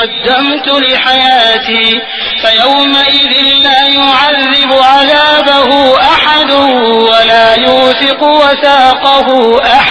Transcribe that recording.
قدمت لحياتي فيومئذ لا يعذب عذابه أحد ولا يوثق وثاقه أحد.